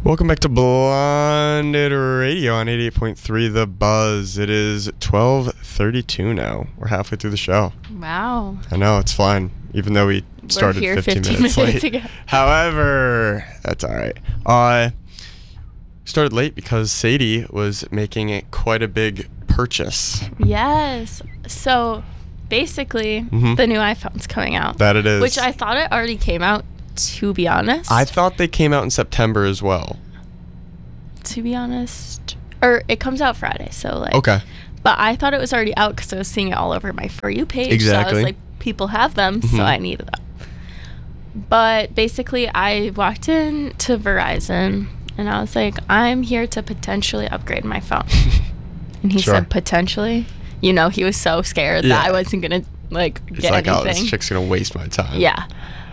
Welcome back to Blonded Radio on 88.3 The Buzz. It is 12:32 now. We're halfway through the show. Wow. I know, it's fine, even though we started 15 minutes late. Ago. However, that's all right. Started late because Sadie was making quite a big purchase. Yes. So, basically, the new iPhone's coming out. That it is. Which I thought it already came out, to be honest. I thought they came out in September as well. To be honest. Or it comes out Friday, so like. Okay. But I thought it was already out because I was seeing it all over my For You page. Exactly. So I was like, people have them, so I needed them. But basically, I walked in to Verizon, and I was like, I'm here to potentially upgrade my phone. And he said, potentially? You know, he was so scared that I wasn't going to, like, He's get like, anything. oh, this chick's going to waste my time. Yeah.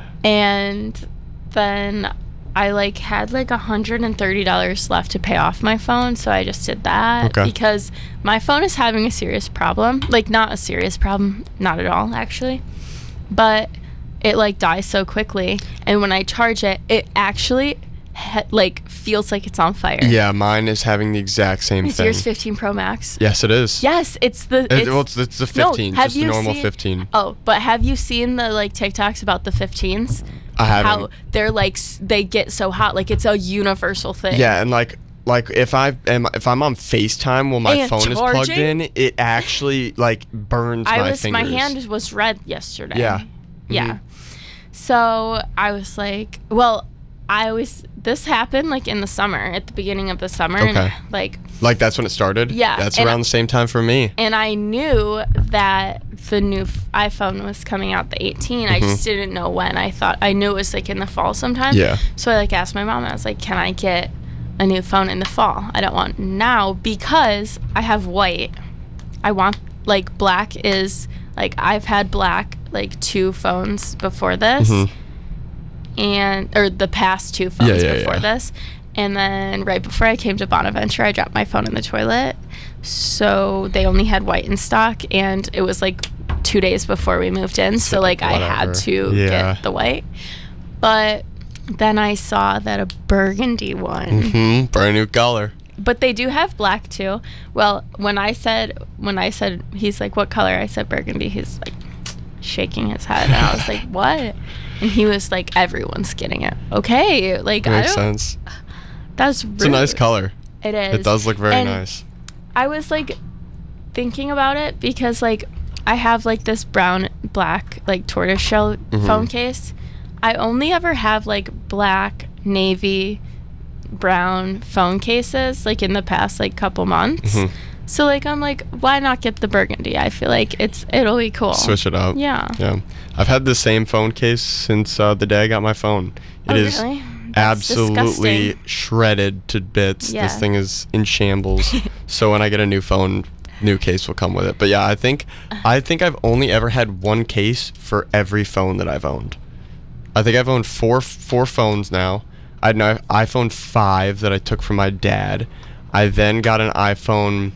And then I, like, had, like, $130 left to pay off my phone, so I just did that. Okay. Because my phone is having a serious problem. Like, not a serious problem. Not at all, actually. But it, like, dies so quickly. And when I charge it, it actually... feels like it's on fire. Yeah, mine is having the exact same Is thing. yours 15 Pro Max? Yes, it is. Yes, it's the... It's the 15, no, just the normal 15. Oh, but have you seen the, like, TikToks about the 15s? I haven't. How they're, like, they get so hot. Like, it's a universal thing. Yeah, and, like if I'm on FaceTime while my And phone is plugged charging? in, it actually, like, burns my fingers. My hand was red yesterday. Yeah. Yeah. So, I was like... Well... this happened like in the summer, at the beginning of the summer. Okay. And, like that's when it started? Yeah. That's around the same time for me. And I knew that the new iPhone was coming out, the 18. I just didn't know when. I knew it was like in the fall sometime. Yeah. So I like asked my mom, and I was like, can I get a new phone in the fall? I don't want now because I have white. I want like black is like I've had black like 2 phones before this. Or the past 2 phones before this. And then right before I came to Bonaventure, I dropped my phone in the toilet. So they only had white in stock, and it was like 2 days before we moved in. So like I had to get the white. But then I saw that a burgundy one. Brand new color. But they do have black too. Well, when I said he's like, what color? I said burgundy. He's like shaking his head, and I was like, what? And he was like, everyone's getting it. Okay, like Makes sense. That's rude. It's a nice color. It is. It does look very nice. I was like thinking about it because like I have like this brown black like tortoiseshell phone case. I only ever have like black, navy, brown phone cases like in the past like couple months. So like I'm like, why not get the burgundy? I feel like it'll be cool. Switch it up. Yeah. Yeah. I've had the same phone case since the day I got my phone. It is really? That's absolutely disgusting. shredded to bits. Yeah. This thing is in shambles. So when I get a new phone, new case will come with it. But yeah, I think I've only ever had one case for every phone that I've owned. I think I've owned four phones now. I had an iPhone 5 that I took from my dad. I then got an iPhone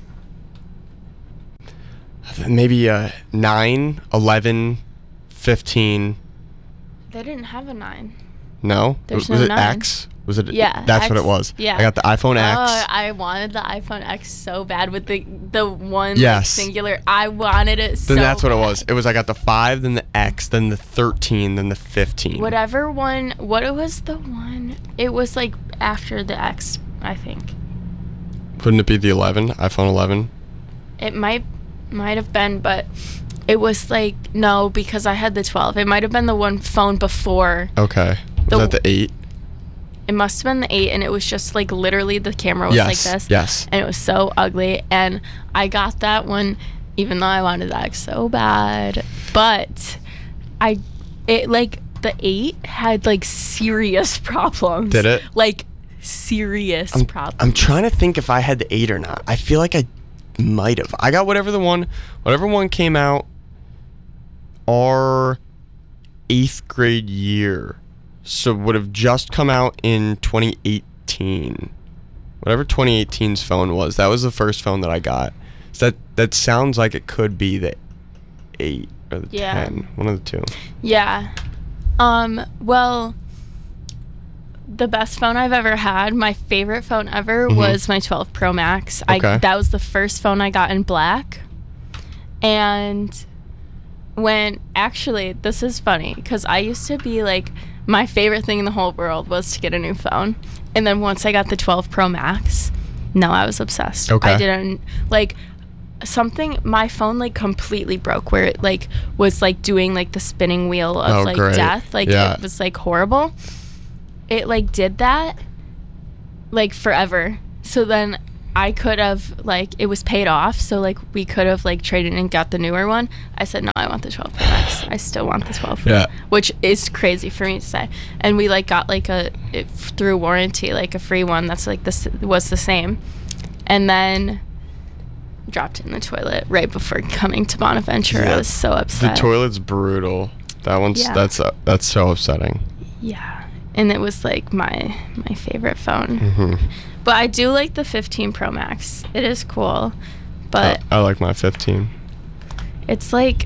maybe 9, 11, 15. They didn't have a 9. No? There's was no it 9. X? Was it? Yeah. That's X, what it was. Yeah. I got the iPhone X. Oh, I wanted the iPhone X so bad with the one Yes. singular. I wanted it so Then that's what it bad. was. It was I got the 5, then the X, then the 13, then the 15. Whatever one. What it was the one? It was like after the X, I think. Wouldn't it be the 11? iPhone 11? It might have been, but it was like no, because I had the 12. It might have been the one phone before. Okay. Was that the 8? It must have been the 8, and it was just like literally the camera was like this. Yes. And it was so ugly, and I got that one even though I wanted that so bad. But it like the 8 had like serious problems. Did it? Like serious problems. I'm trying to think if I had the 8 or not. I feel like I might have. I got whatever one came out our 8th grade year. So would have just come out in 2018. Whatever 2018's phone was, that was the first phone that I got. So that sounds like it could be the 8 or the 10. One of the two. Yeah. Well, the best phone I've ever had, my favorite phone ever was my 12 Pro Max. Okay. That was the first phone I got in black. And actually, this is funny, because I used to be like, my favorite thing in the whole world was to get a new phone. And then once I got the 12 Pro Max, no, I was obsessed. Okay. I didn't, like, my phone, like, completely broke, where it, like, was, like, doing, like, the spinning wheel of, like, great. death. Like, Yeah. It was, like, horrible. It, like, did that, like, forever. So then I could have, like, it was paid off, so, like, we could have, like, traded and got the newer one. I said, no, I want the 12 Pro Max. I still want the 12 Pro, Yeah. which is crazy for me to say. And we, like, got, like, through warranty, like, a free one that's, like, this was the same. And then dropped it in the toilet right before coming to Bonaventure. Yeah. I was so upset. The toilet's brutal. That one's Yeah. that's so upsetting. Yeah. And it was, like, my favorite phone. Hmm. But I do like the 15 Pro Max. It is cool. But I like my 15. it's, like,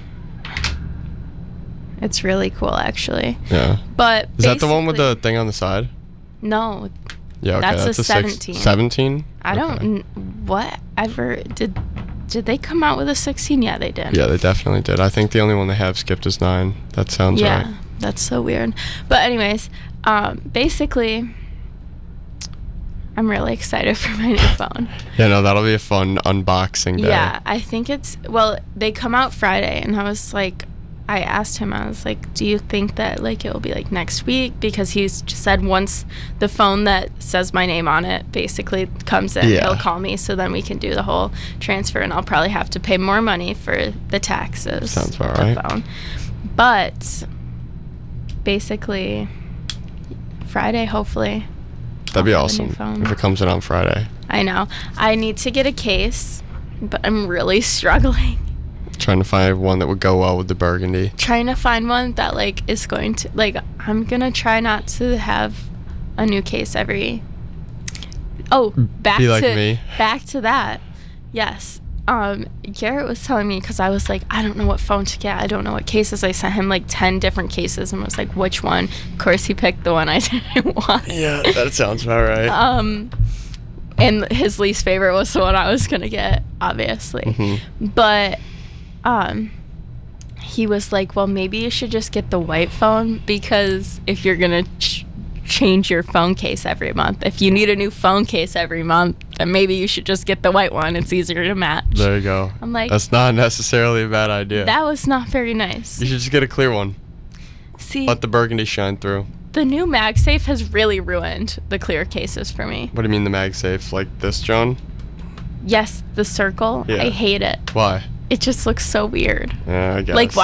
it's really cool, actually. Yeah. But Is that the one with the basically- thing on the side? No, Yeah. Okay. That's a six- 17. 17? I don't. Whatever. Did they come out with a 16? Yeah, they did. Yeah, they definitely did. I think the only one they have skipped is 9. That sounds Yeah, right. that's so weird. But anyways, basically, I'm really excited for my new phone. Yeah, no, that'll be a fun unboxing day. Yeah, I think they come out Friday, and I was like, I asked him, I was like, do you think that, like, it'll be, like, next week? Because he's just said once the phone that says my name on it basically comes in, Yeah. he'll call me, so then we can do the whole transfer, and I'll probably have to pay more money for the taxes. Sounds about of the right. phone. But basically, Friday, hopefully. That'd be I'll have a new awesome phone. if it comes in on Friday. I know. I need to get a case, but I'm really struggling. Trying to find one that would go well with the burgundy. Trying to find one that, like, is going to, like, I'm gonna try not to have a new case every. Oh, back Be to like me. back to that. Yes. Garrett was telling me, because I was like, I don't know what phone to get. I don't know what cases. I sent him like 10 different cases and was like, which one? Of course, he picked the one I didn't want. Yeah, that sounds about right. And his least favorite was the one I was gonna get, obviously. Mm-hmm. But he was like, well, maybe you should just get the white phone, because if you're gonna change your phone case every month, if you need a new phone case every month, then maybe you should just get the white one. It's easier to match. There you go. I'm like, That's not necessarily a bad idea. that was not very nice. You should just get a clear one. See, Let the burgundy shine through. the new MagSafe has really ruined the clear cases for me. What do you mean the MagSafe? Like this, John? Yes, the circle. Yeah. I hate it. Why? It just looks so weird. Yeah, I guess. Like,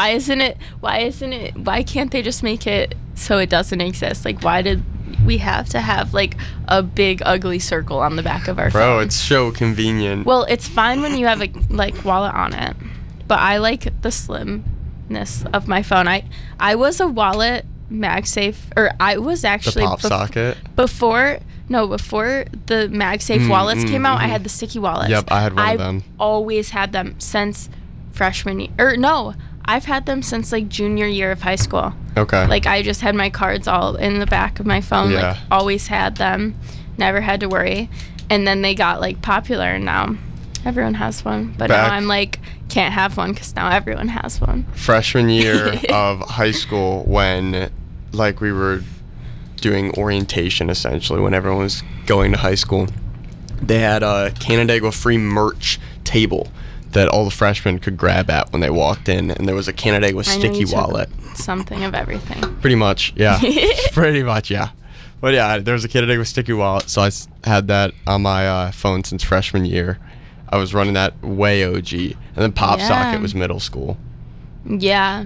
why can't they just make it so it doesn't exist? Like, why did we have to have, like, a big ugly circle on the back of our phone? Bro, it's so convenient. Well, it's fine when you have a, like, wallet on it, but I like the slimness of my phone. I was a wallet MagSafe, or I was the actually pop socket. before the MagSafe wallets came out. I had the sticky wallets. Yep, I had one of I've them. always had them since freshman year, or no, I've had them since, like, junior year of high school. Okay. Like, I just had my cards all in the back of my phone. Yeah. Like, always had them, never had to worry. And then they got, like, popular, and now everyone has one. But Back- now I'm like, can't have one because now everyone has one. Freshman year of high school, when, like, we were doing orientation, essentially, when everyone was going to high school, they had a Canandaigua free merch table that all the freshmen could grab at when they walked in, and there was a Canandaigua I know sticky you took wallet. Something of everything. Pretty much, yeah. Pretty much, yeah. But yeah, there was a Canandaigua sticky wallet, so I had that on my phone since freshman year. I was running that way OG, and then Pop Yeah. Socket was middle school. Yeah.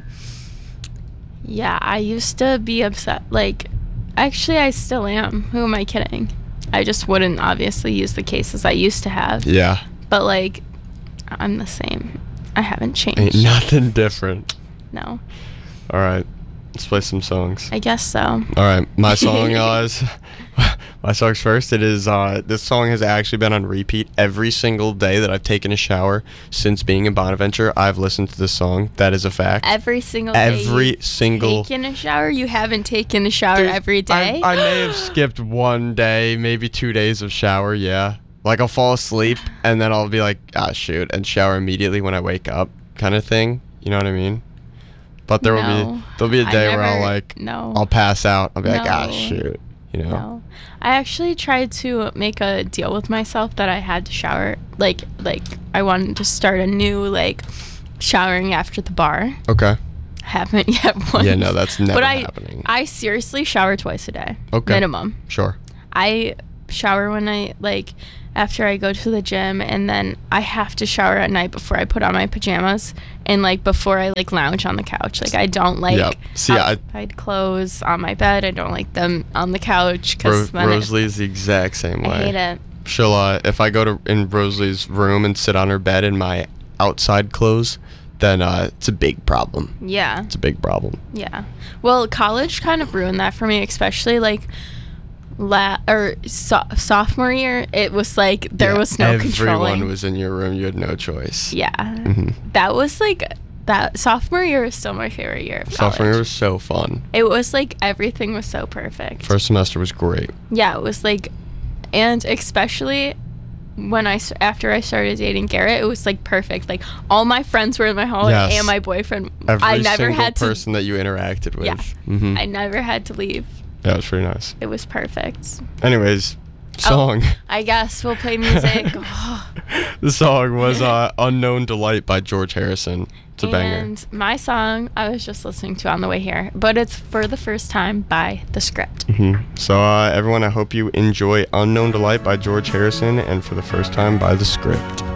Yeah, I used to be upset. Like, actually, I still am. Who am I kidding? I just wouldn't obviously use the cases I used to have. Yeah, But, like, I'm the same. I haven't changed. ain't nothing different. No. All right, let's play some songs. I guess so. All right, my song is My songs first. It is this song has actually been on repeat every single day that I've taken a shower since being in Bonaventure. I've listened to this song. That is a fact. Every single day. Every single. Taken a shower? You haven't taken a shower every day? I may have skipped one day, maybe 2 days of shower. Yeah, like I'll fall asleep and then I'll be like, ah, shoot, and shower immediately when I wake up, kind of thing. You know what I mean? But there'll be a day where I'll pass out. I'll be like, ah, shoot. You know? No. I actually tried to make a deal with myself that I had to shower. Like I wanted to start a new, showering after the bar. Okay. I haven't yet once. Yeah, no, that's never happening. I seriously shower twice a day. Okay. Minimum. Sure. I shower when I, after I go to the gym, and then I have to shower at night before I put on my pajamas and before I lounge on the couch. I don't like outside clothes on my bed. I don't like them on the couch because Rosalie is the exact same way. I hate it. She'll if I go in Rosalie's room and sit on her bed in my outside clothes, then it's a big problem. Yeah. It's a big problem. Yeah. Well, college kind of ruined that for me, especially sophomore year. It was there was no controlling. Everyone was in your room. You had no choice. Yeah. Mm-hmm. That was that sophomore year is still my favorite year of college. Sophomore year was so fun. It was everything was so perfect. First semester was great. Yeah, it was and especially when after I started dating Garrett, it was perfect. All my friends were in my hall, and my boyfriend. I never had to. Person that you interacted with. Yeah. Mm-hmm. I never had to leave. Yeah, it was pretty nice. It was perfect. Anyways, song. I guess we'll play music. The song was Unknown Delight by George Harrison. It's a banger. And my song I was just listening to on the way here, but it's For the First Time by The Script. Mm-hmm. So everyone, I hope you enjoy Unknown Delight by George Harrison and For the First Time by The Script.